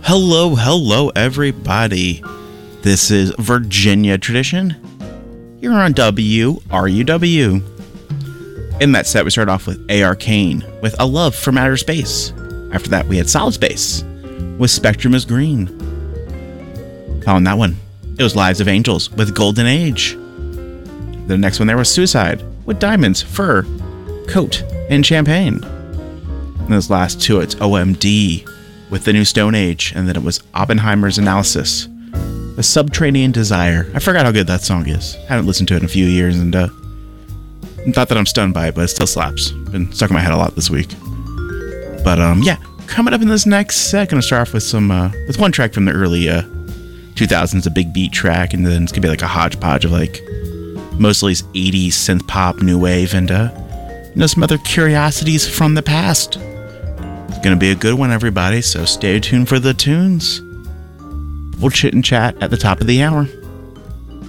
Hello, everybody. This is Virginia Tradition. You're on WRUW. In that set, we started off with A.R. Kane with A Love from Outer Space. After that, we had Solid Space with Spectrum is Green. Following that one, it was Lives of Angels with Golden Age. The next one there was Suicide with Diamonds, Fur, Coat, and Champagne. And those last two, it's OMD with The New Stone Age, and then it was Oppenheimer's Analysis, The Subterranean Desire. I forgot how good that song is. Haven't listened to it in a few years, and not that I'm stunned by it, but it still slaps. Been stuck in my head a lot this week. But yeah, coming up in this next set, gonna start off with with one track from the early 2000s, a big beat track, and then it's gonna be like a hodgepodge of like mostly 80s synth pop, new wave, and some other curiosities from the past. It's gonna be a good one, everybody, so stay tuned for the tunes. We'll chit and chat at the top of the hour.